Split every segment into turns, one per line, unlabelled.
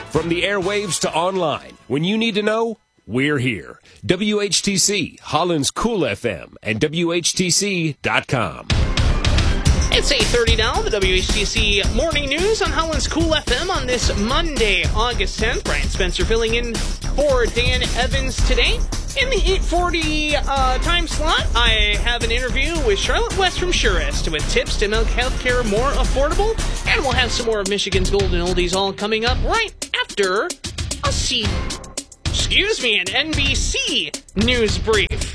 From the airwaves to online, when you need to know, we're here. WHTC, Holland's Cool FM, and WHTC.com.
It's 8:30 now, the WHTC Morning News on Holland's Cool FM on this Monday, August 10th. Brian Spencer filling in for Dan Evans today. In the 8:40 time slot, I have an interview with Charlotte West from Surest with tips to make healthcare more affordable. And we'll have some more of Michigan's Golden Oldies all coming up right after an NBC news brief.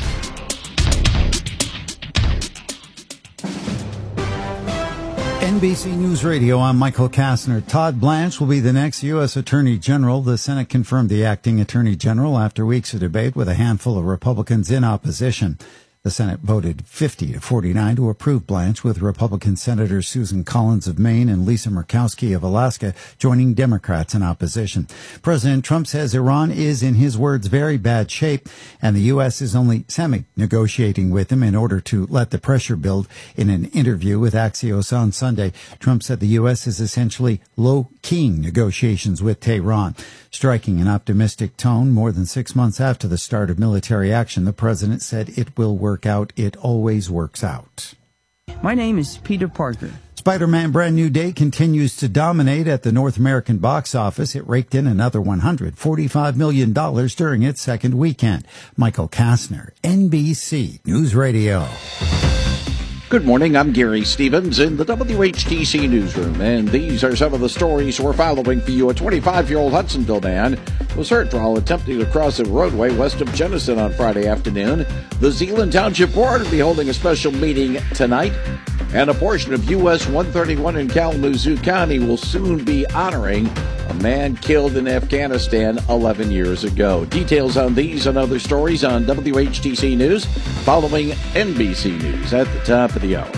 NBC News Radio, I'm Michael Kastner. Todd Blanche will be the next U.S. Attorney General. The Senate confirmed the acting Attorney General after weeks of debate with a handful of Republicans in opposition. The Senate voted 50-49 to approve Blanche, with Republican Senators Susan Collins of Maine and Lisa Murkowski of Alaska joining Democrats in opposition. President Trump says Iran is, in his words, very bad shape, and the U.S. is only semi-negotiating with him in order to let the pressure build. In an interview with Axios on Sunday, Trump said the U.S. is essentially low-keying negotiations with Tehran. Striking an optimistic tone more than 6 months after the start of military action, the president said it will work out. It always works out.
My name is Peter Parker.
Spider-Man Brand New Day continues to dominate at the North American box office. It raked in another $145 million during its second weekend. Michael Kastner, NBC News Radio.
Good morning, I'm Gary Stevens in the WHTC newsroom, and these are some of the stories we're following for you. A 25-year-old Hudsonville man was hurt while attempting to cross a roadway west of Jenison on Friday afternoon. The Zeeland Township Board will be holding a special meeting tonight, and a portion of US 131 in Kalamazoo County will soon be honoring a man killed in Afghanistan 11 years ago. Details on these and other stories on WHTC News following NBC News at the top of the hour.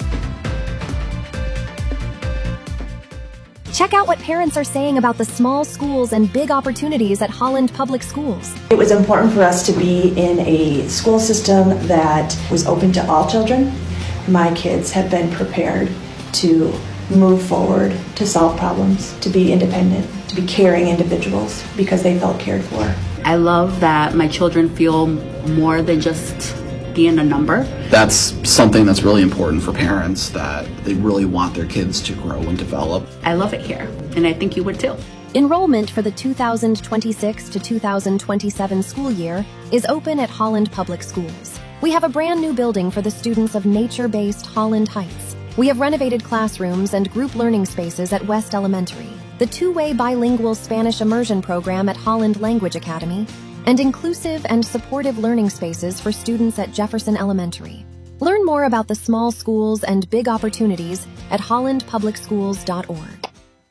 Check out what parents are saying about the small schools and big opportunities at Holland Public Schools.
It was important for us to be in a school system that was open to all children. My kids have been prepared to move forward, to solve problems, to be independent, to be caring individuals because they felt cared for.
I love that my children feel more than just being a number.
That's something that's really important for parents, that they really want their kids to grow and develop.
I love it here, and I think you would too.
Enrollment for the 2026 to 2027 school year is open at Holland Public Schools. We have a brand new building for the students of nature-based Holland Heights. We have renovated classrooms and group learning spaces at West Elementary, the two-way bilingual Spanish immersion program at Holland Language Academy, and inclusive and supportive learning spaces for students at Jefferson Elementary. Learn more about the small schools and big opportunities at hollandpublicschools.org.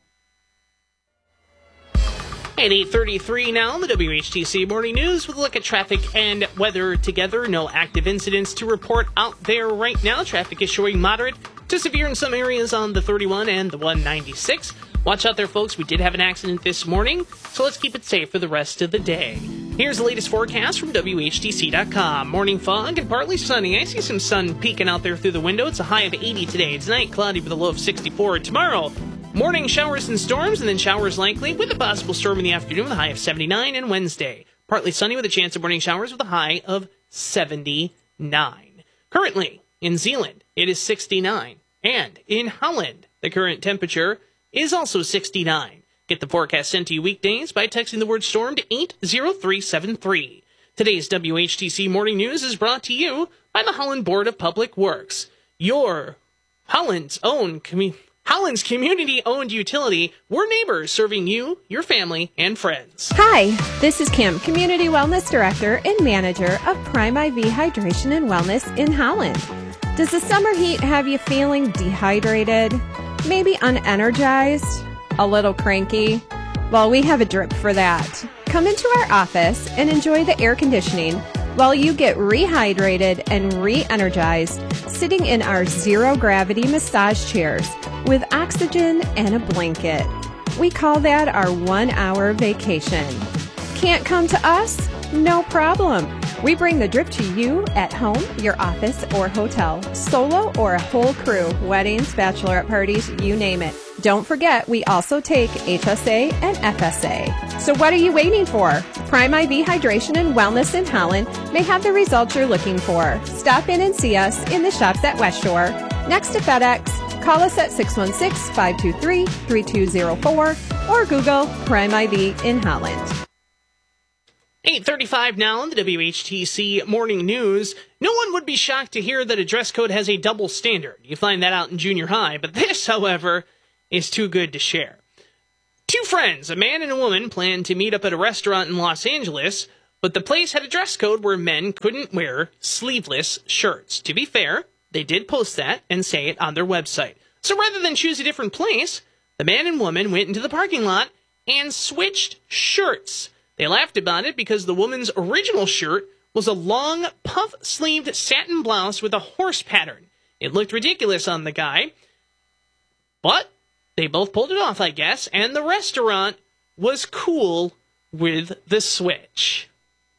At 8:33 now, the WHTC Morning News with a look at traffic and weather together. No active incidents to report out there right now. Traffic is showing moderate to severe in some areas on the 31 and the 196. Watch out there, folks. We did have an accident this morning, so let's keep it safe for the rest of the day. Here's the latest forecast from WHTC.com. Morning fog and partly sunny. I see some sun peeking out there through the window. It's a high of 80 today. Tonight, cloudy with a low of 64. Tomorrow, morning showers and storms, and then showers likely with a possible storm in the afternoon with a high of 79. And Wednesday, partly sunny with a chance of morning showers with a high of 79. Currently, in Zeeland, it is 69. And in Holland, the current temperature is also 69. Get the forecast sent to you weekdays by texting the word storm to 80373. Today's WHTC Morning News is brought to you by the Holland Board of Public Works, your Holland's community-owned utility. We're neighbors serving you, your family, and friends.
Hi, this is Kim, Community Wellness Director and Manager of Prime IV Hydration and Wellness in Holland. Does the summer heat have you feeling dehydrated? Maybe unenergized? A little cranky? Well, we have a drip for that. Come into our office and enjoy the air conditioning while you get rehydrated and re-energized sitting in our zero-gravity massage chairs with oxygen and a blanket. We call that our 1-hour vacation. Can't come to us? No problem. We bring the drip to you at home, your office, or hotel, solo or a whole crew, weddings, bachelorette parties, you name it. Don't forget, we also take HSA and FSA. So what are you waiting for? Prime IV Hydration and Wellness in Holland may have the results you're looking for. Stop in and see us in the shops at West Shore, next to FedEx. Call us at 616-523-3204 or Google Prime IV in Holland.
8:35 now in the WHTC Morning News. No one would be shocked to hear that a dress code has a double standard. You find that out in junior high, but this, however, is too good to share. Two friends, a man and a woman, planned to meet up at a restaurant in Los Angeles, but the place had a dress code where men couldn't wear sleeveless shirts. To be fair, they did post that and say it on their website. So rather than choose a different place, the man and woman went into the parking lot and switched shirts. They laughed about it because the woman's original shirt was a long, puff-sleeved satin blouse with a horse pattern. It looked ridiculous on the guy, but they both pulled it off, I guess, and the restaurant was cool with the switch.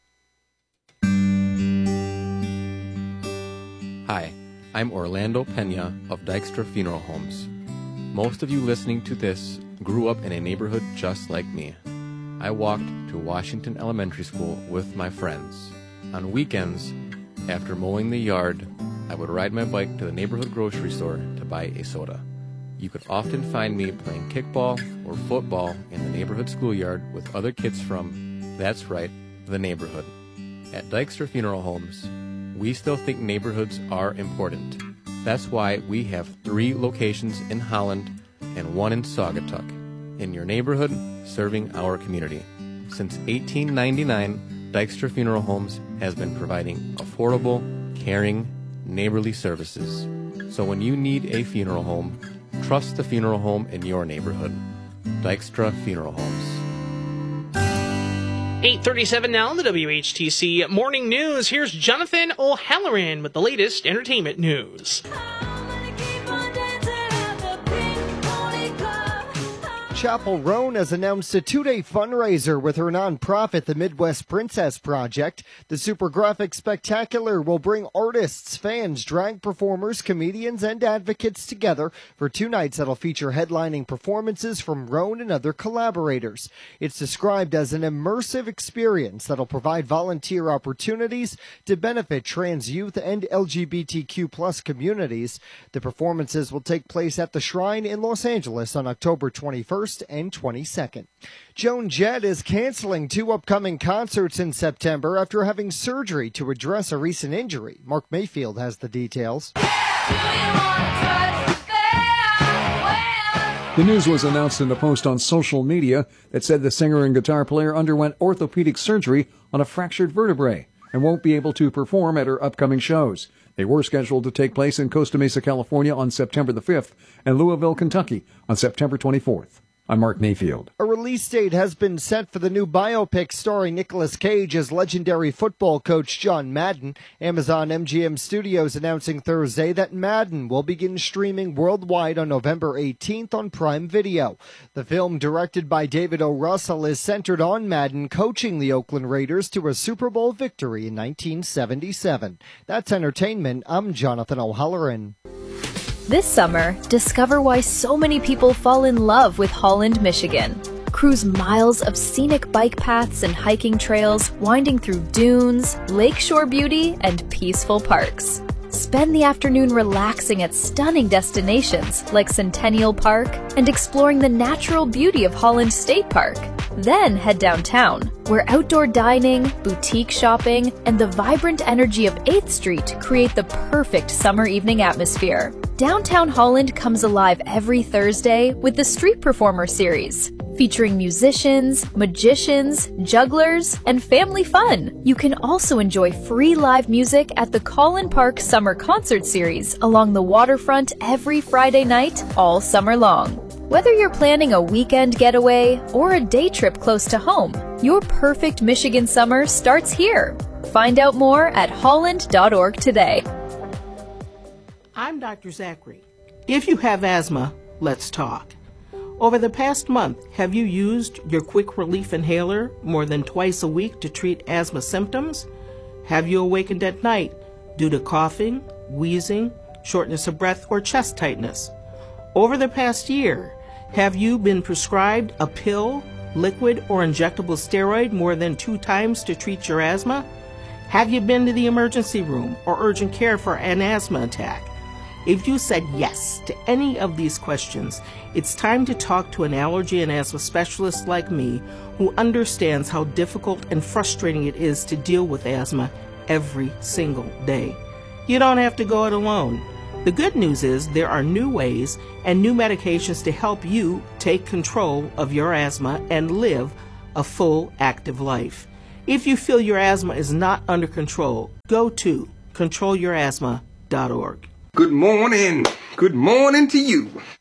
Hi, I'm Orlando Pena of Dykstra Funeral Homes. Most of you listening to this grew up in a neighborhood just like me. I walked to Washington Elementary School with my friends. On weekends, after mowing the yard, I would ride my bike to the neighborhood grocery store to buy a soda. You could often find me playing kickball or football in the neighborhood schoolyard with other kids from, that's right, the neighborhood. At Dykstra Funeral Homes, we still think neighborhoods are important. That's why we have 3 locations in Holland and 1 in Saugatuck. In your neighborhood, serving our community. Since 1899, Dykstra Funeral Homes has been providing affordable, caring, neighborly services. So when you need a funeral home, trust the funeral home in your neighborhood. Dykstra Funeral Homes.
8:37 now in the WHTC Morning News. Here's Jonathan O'Halloran with the latest entertainment news.
Chapel Roan has announced a 2-day fundraiser with her nonprofit, the Midwest Princess Project. The Super Graphic Spectacular will bring artists, fans, drag performers, comedians, and advocates together for 2 nights that'll feature headlining performances from Roan and other collaborators. It's described as an immersive experience that'll provide volunteer opportunities to benefit trans youth and LGBTQ+ communities. The performances will take place at the Shrine in Los Angeles on October 21st and 22nd. Joan Jett is canceling 2 upcoming concerts in September after having surgery to address a recent injury. Mark Mayfield has the details.
The news was announced in a post on social media that said the singer and guitar player underwent orthopedic surgery on a fractured vertebrae and won't be able to perform at her upcoming shows. They were scheduled to take place in Costa Mesa, California on September the 5th and Louisville, Kentucky on September 24th. I'm Mark Mayfield.
A release date has been set for the new biopic starring Nicolas Cage as legendary football coach John Madden. Amazon MGM Studios announcing Thursday that Madden will begin streaming worldwide on November 18th on Prime Video. The film, directed by David O. Russell, is centered on Madden coaching the Oakland Raiders to a Super Bowl victory in 1977. That's entertainment. I'm Jonathan O'Halloran.
This summer, discover why so many people fall in love with Holland, Michigan. Cruise miles of scenic bike paths and hiking trails, winding through dunes, lakeshore beauty, and peaceful parks. Spend the afternoon relaxing at stunning destinations like Centennial Park and exploring the natural beauty of Holland State Park. Then head downtown, where outdoor dining, boutique shopping, and the vibrant energy of 8th Street create the perfect summer evening atmosphere. Downtown Holland comes alive every Thursday with the Street Performer series, featuring musicians, magicians, jugglers, and family fun. You can also enjoy free live music at the Collin Park Summer Concert Series along the waterfront every Friday night all summer long. Whether you're planning a weekend getaway or a day trip close to home, your perfect Michigan summer starts here. Find out more at holland.org today.
I'm Dr. Zachary. If you have asthma, let's talk. Over the past month, have you used your quick relief inhaler more than twice a week to treat asthma symptoms? Have you awakened at night due to coughing, wheezing, shortness of breath, or chest tightness? Over the past year, Have you been prescribed a pill, liquid, or injectable steroid more than 2 times to treat your asthma? Have you been to the emergency room or urgent care for an asthma attack? If you said yes to any of these questions, it's time to talk to an allergy and asthma specialist like me who understands how difficult and frustrating it is to deal with asthma every single day. You don't have to go it alone. The good news is there are new ways and new medications to help you take control of your asthma and live a full, active life. If you feel your asthma is not under control, go to controlyourasthma.org.
Good morning. Good morning to you.